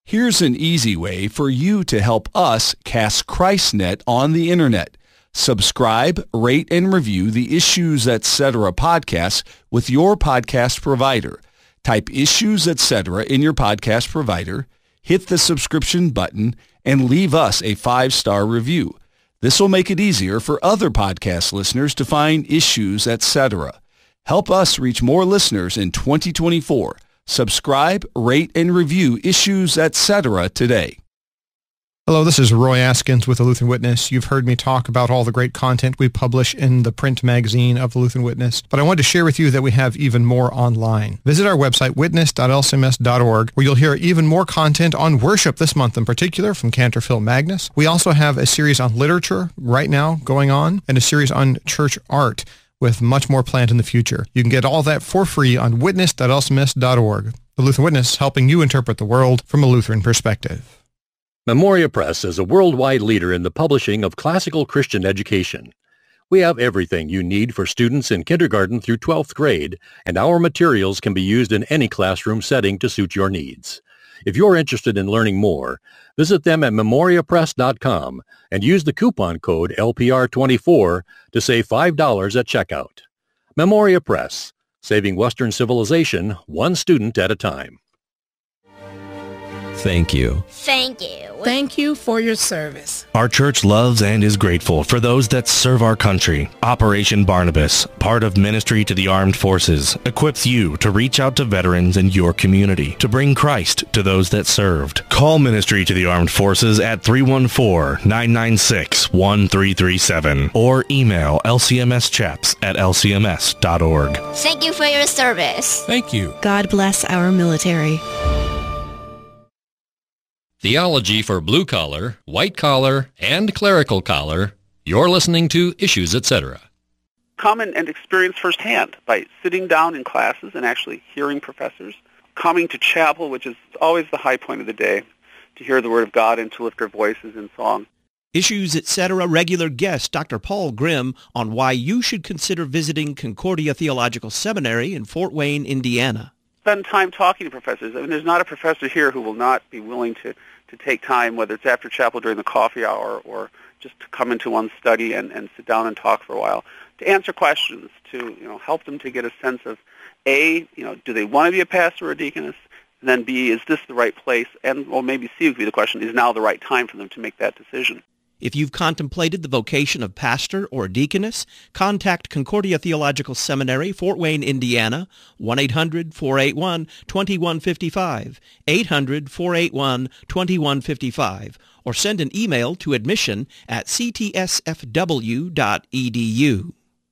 Here's an easy way for you to help us cast ChristNet on the internet. Subscribe, rate, and review the Issues Etc. podcast with your podcast provider. Type Issues Etc. in your podcast provider, hit the subscription button, and leave us a 5-star review. This will make it easier for other podcast listeners to find Issues Etc. Help us reach more listeners in 2024. Subscribe, rate, and review Issues Etc. today. Hello, this is Roy Askins with the Lutheran Witness. You've heard me talk about all the great content we publish in the print magazine of the Lutheran Witness, but I wanted to share with you that we have even more online. Visit our website, witness.lcms.org, where you'll hear even more content on worship this month in particular from Cantor Phil Magnus. We also have a series on literature right now going on and a series on church art with much more planned in the future. You can get all that for free on witness.lcms.org. The Lutheran Witness, helping you interpret the world from a Lutheran perspective. Memoria Press is a worldwide leader in the publishing of classical Christian education. We have everything you need for students in kindergarten through 12th grade, and our materials can be used in any classroom setting to suit your needs. If you're interested in learning more, visit them at memoriapress.com and use the coupon code LPR24 to save $5 at checkout. Memoria Press, saving Western civilization one student at a time. Thank you. Thank you. Thank you for your service. Our church loves and is grateful for those that serve our country. Operation Barnabas, part of Ministry to the Armed Forces, equips you to reach out to veterans in your community to bring Christ to those that served. Call Ministry to the Armed Forces at 314-996-1337 or email lcmschaps@lcms.org. Thank you for your service. Thank you. God bless our military. Theology for blue collar, white collar, and clerical collar. You're listening to Issues Etc. Come and experience firsthand by sitting down in classes and actually hearing professors, coming to chapel, which is always the high point of the day, to hear the Word of God and to lift our voices in song. Issues Etc. regular guest Dr. Paul Grimm on why you should consider visiting Concordia Theological Seminary in Fort Wayne, Indiana. Spend time talking to professors. I mean, there's not a professor here who will not be willing to take time, whether it's after chapel during the coffee hour or just to come into one's study and sit down and talk for a while, to answer questions, to help them to get a sense of, A, do they want to be a pastor or a deaconess? And then B, is this the right place? And, or maybe C would be the question, is now the right time for them to make that decision? If you've contemplated the vocation of pastor or deaconess, contact Concordia Theological Seminary, Fort Wayne, Indiana, 1-800-481-2155, 800-481-2155, or send an email to admission@ctsfw.edu.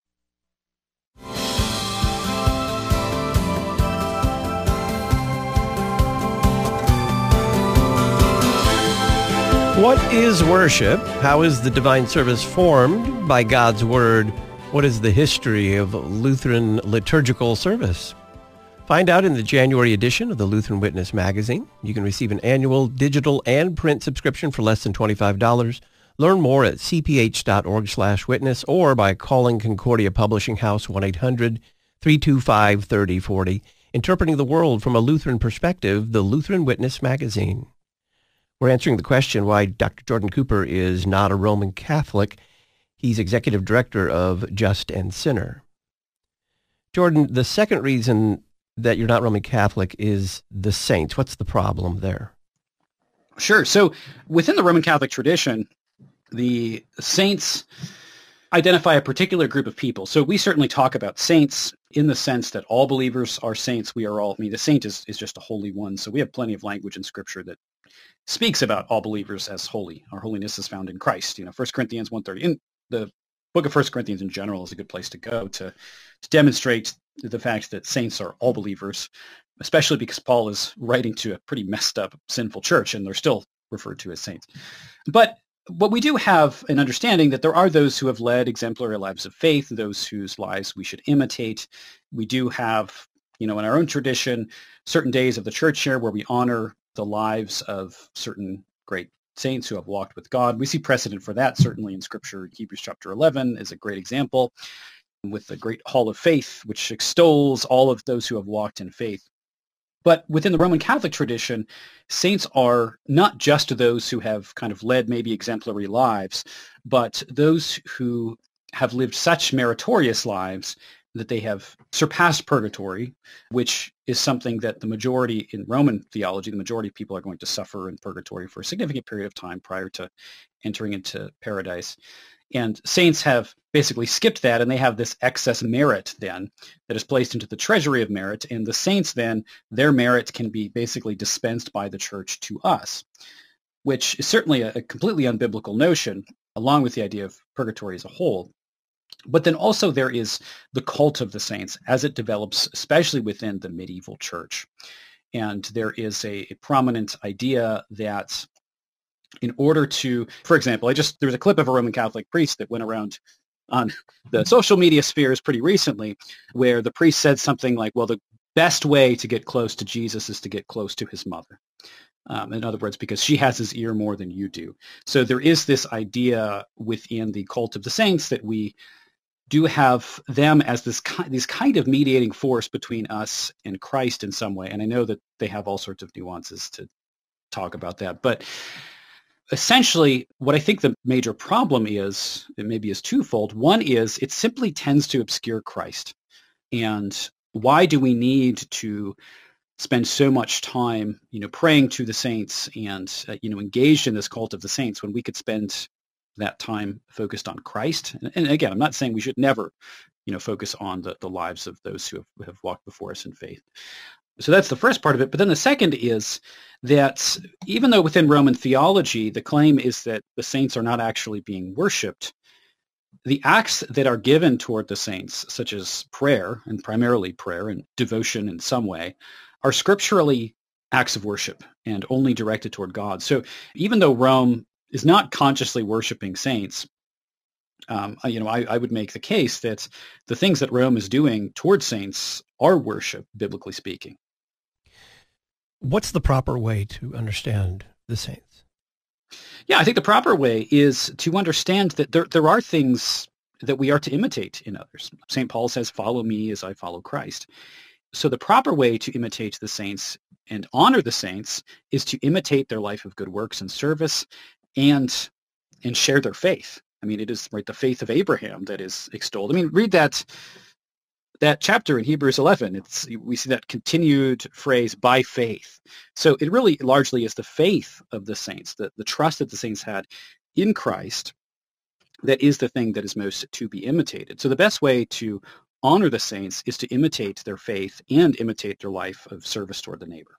What is worship? How is the divine service formed by God's Word? What is the history of Lutheran liturgical service? Find out in the January edition of the Lutheran Witness magazine. You can receive an annual digital and print subscription for less than $25. Learn more at cph.org/witness or by calling Concordia Publishing House 1-800-325-3040. Interpreting the World from a Lutheran Perspective, the Lutheran Witness magazine. We're answering the question why Dr. Jordan Cooper is not a Roman Catholic. He's executive director of Just and Sinner. Jordan, the second reason that you're not Roman Catholic is the saints. What's the problem there? Sure. So within the Roman Catholic tradition, the saints identify a particular group of people. So we certainly talk about saints in the sense that all believers are saints. We are all, the saint is just a holy one. So we have plenty of language in Scripture that speaks about all believers as holy. Our holiness is found in Christ. 1 Corinthians 1:30. In the book of 1 Corinthians in general is a good place to go to demonstrate the fact that saints are all believers, especially because Paul is writing to a pretty messed up, sinful church, and they're still referred to as saints. But what we do have an understanding that there are those who have led exemplary lives of faith, those whose lives we should imitate. We do have, in our own tradition, certain days of the church year where we honor the lives of certain great saints who have walked with God. We see precedent for that, certainly in Scripture. Hebrews chapter 11 is a great example with the great hall of faith, which extols all of those who have walked in faith. But within the Roman Catholic tradition, saints are not just those who have kind of led maybe exemplary lives, but those who have lived such meritorious lives that they have surpassed purgatory, which is something that the majority in Roman theology, the majority of people are going to suffer in purgatory for a significant period of time prior to entering into paradise. And saints have basically skipped that, and they have this excess merit then that is placed into the treasury of merit. And the saints then, their merit can be basically dispensed by the church to us, which is certainly a completely unbiblical notion, along with the idea of purgatory as a whole. But then also there is the cult of the saints as it develops, especially within the medieval church. And there is a prominent idea that in order to, for example, there's a clip of a Roman Catholic priest that went around on the social media spheres pretty recently where the priest said something like, well, the best way to get close to Jesus is to get close to his mother. In other words, because she has his ear more than you do. So there is this idea within the cult of the saints that we do have them as this kind of mediating force between us and Christ in some way. And I know that they have all sorts of nuances to talk about that. But essentially, what I think the major problem is, it maybe is twofold. One is it simply tends to obscure Christ. And why do we need to spend so much time, praying to the saints and, engaged in this cult of the saints when we could spend that time focused on Christ? And again, I'm not saying we should never, focus on the lives of those who have walked before us in faith. So that's the first part of it. But then the second is that even though within Roman theology, the claim is that the saints are not actually being worshipped, the acts that are given toward the saints, such as prayer, and primarily prayer and devotion in some way, are scripturally acts of worship and only directed toward God. So even though Rome is not consciously worshiping saints, I would make the case that the things that Rome is doing towards saints are worship, biblically speaking. What's the proper way to understand the saints? Yeah, I think the proper way is to understand that there are things that we are to imitate in others. St. Paul says, follow me as I follow Christ. So the proper way to imitate the saints and honor the saints is to imitate their life of good works and service and share their faith. I mean, it is the faith of Abraham that is extolled. I mean, read that chapter in Hebrews 11. We see that continued phrase, by faith. So it really largely is the faith of the saints, the trust that the saints had in Christ, that is the thing that is most to be imitated. So the best way to honor the saints is to imitate their faith and imitate their life of service toward the neighbor.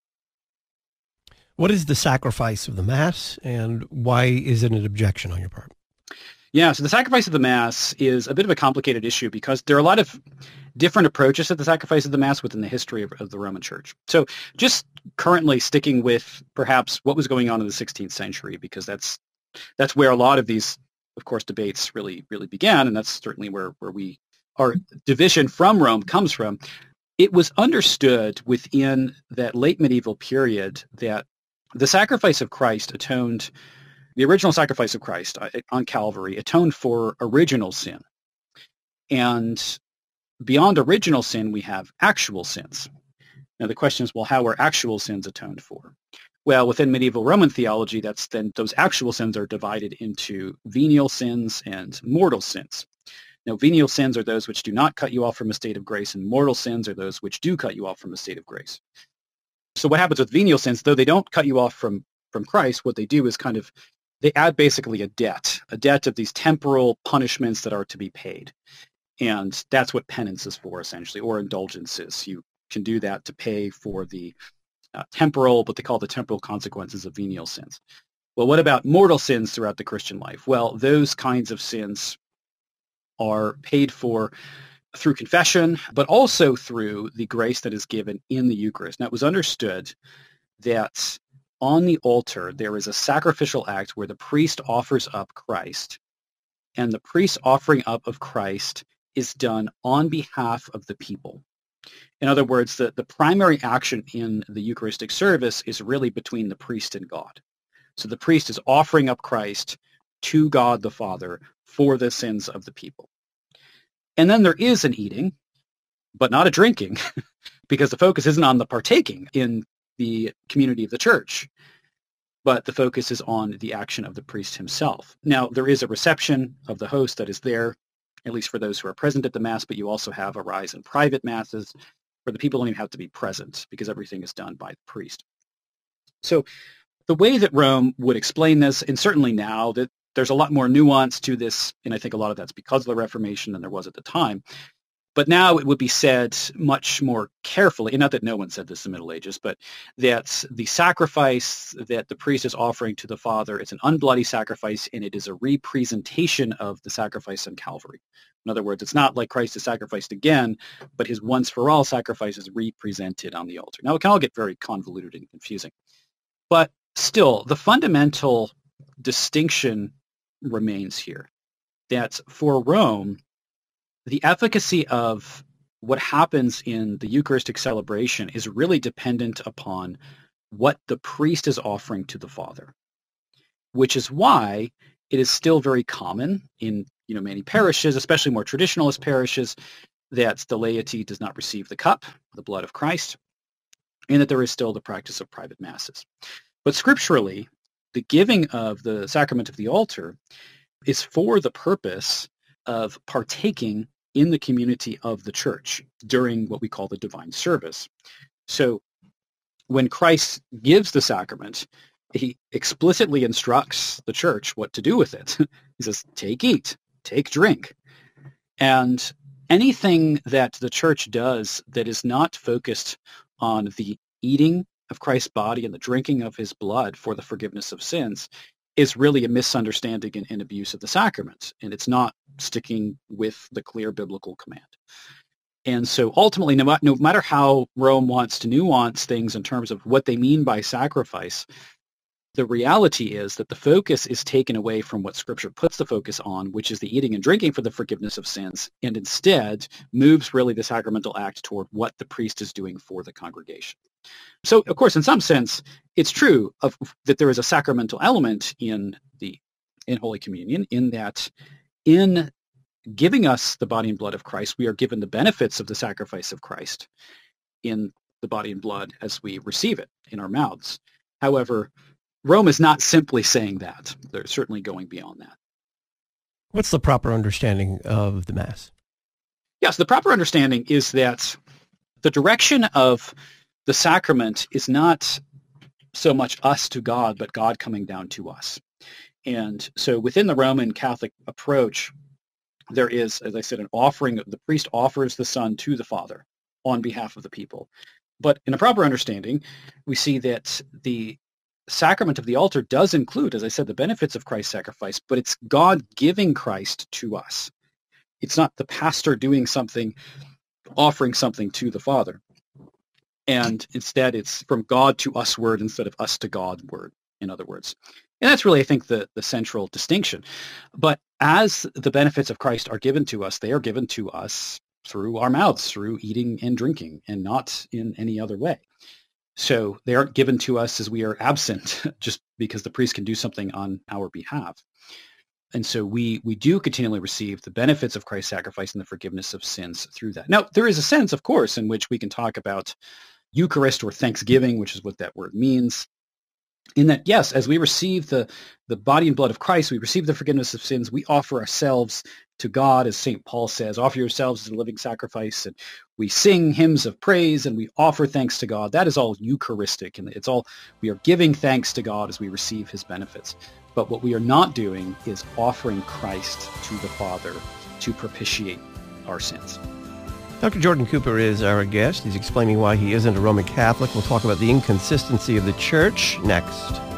What is the sacrifice of the Mass, and why is it an objection on your part? Yeah, so the sacrifice of the Mass is a bit of a complicated issue because there are a lot of different approaches to the sacrifice of the Mass within the history of the Roman Church. So just currently sticking with perhaps what was going on in the 16th century, because that's where a lot of these, of course, debates really began, and that's certainly where our division from Rome comes from. It was understood within that late medieval period that the sacrifice of Christ atoned. The original sacrifice of Christ on Calvary atoned for original sin. And beyond original sin, we have actual sins. Now the question is, well, how are actual sins atoned for? Well, within medieval Roman theology, those actual sins are divided into venial sins and mortal sins. Now, venial sins are those which do not cut you off from a state of grace, and mortal sins are those which do cut you off from a state of grace. So what happens with venial sins, though they don't cut you off from Christ, what they do is they add basically a debt of these temporal punishments that are to be paid. And that's what penance is for, essentially, or indulgences. You can do that to pay for the temporal, what they call the temporal consequences of venial sins. Well, what about mortal sins throughout the Christian life? Well, those kinds of sins are paid for through confession, but also through the grace that is given in the Eucharist. Now, it was understood that on the altar, there is a sacrificial act where the priest offers up Christ, and the priest's offering up of Christ is done on behalf of the people. In other words, the primary action in the Eucharistic service is really between the priest and God. So the priest is offering up Christ to God the Father for the sins of the people. And then there is an eating, but not a drinking. because the focus isn't on the partaking in the community of the church, but the focus is on the action of the priest himself. Now, there is a reception of the host that is there, at least for those who are present at the Mass, but you also have a rise in private Masses where the people don't even have to be present because everything is done by the priest. So the way that Rome would explain this, and certainly now that there's a lot more nuance to this, and I think a lot of that's because of the Reformation than there was at the time, but now it would be said much more carefully, and not that no one said this in the Middle Ages, but that the sacrifice that the priest is offering to the Father, it's an unbloody sacrifice, and it is a representation of the sacrifice on Calvary. In other words, it's not like Christ is sacrificed again, but his once-for-all sacrifice is represented on the altar. Now, it can all get very convoluted and confusing, but still, the fundamental distinction remains here, that for Rome, the efficacy of what happens in the Eucharistic celebration is really dependent upon what the priest is offering to the Father, which is why it is still very common in many parishes, especially more traditionalist parishes, that the laity does not receive the cup, the blood of Christ, and that there is still the practice of private Masses. But scripturally, the giving of the sacrament of the altar is for the purpose of partaking in the community of the church during what we call the divine service. So when Christ gives the sacrament, he explicitly instructs the church what to do with it. He says, take, eat, take, drink. And anything that the church does that is not focused on the eating of Christ's body and the drinking of his blood for the forgiveness of sins is really a misunderstanding and abuse of the sacrament, and it's not sticking with the clear biblical command. And so ultimately, no matter how Rome wants to nuance things in terms of what they mean by sacrifice, the reality is that the focus is taken away from what Scripture puts the focus on, which is the eating and drinking for the forgiveness of sins, and instead moves really the sacramental act toward what the priest is doing for the congregation. So, of course, in some sense, it's true that there is a sacramental element in Holy Communion, in that in giving us the body and blood of Christ, we are given the benefits of the sacrifice of Christ in the body and blood as we receive it in our mouths. However, Rome is not simply saying that. They're certainly going beyond that. What's the proper understanding of the Mass? Yes, the proper understanding is that the direction of the sacrament is not so much us to God, but God coming down to us. And so within the Roman Catholic approach, there is, as I said, an offering. The priest offers the Son to the Father on behalf of the people. But in a proper understanding, we see that the sacrament of the altar does include, as I said, the benefits of Christ's sacrifice, but it's God giving Christ to us. It's not the pastor doing something, offering something to the Father. And instead, it's from God to us word instead of us to God word, in other words. And that's really, I think, the central distinction. But as the benefits of Christ are given to us, they are given to us through our mouths, through eating and drinking, and not in any other way. So they aren't given to us as we are absent, just because the priest can do something on our behalf. And so we do continually receive the benefits of Christ's sacrifice and the forgiveness of sins through that. Now, there is a sense, of course, in which we can talk about Eucharist or thanksgiving, which is what that word means, in that, yes, as we receive the body and blood of Christ, we receive the forgiveness of sins, we offer ourselves to God, as St. Paul says, offer yourselves as a living sacrifice, and we sing hymns of praise, and we offer thanks to God. That is all Eucharistic, and it's all, we are giving thanks to God as we receive his benefits. But what we are not doing is offering Christ to the Father to propitiate our sins. Dr. Jordan Cooper is our guest. He's explaining why he isn't a Roman Catholic. We'll talk about the inconsistency of the Church next.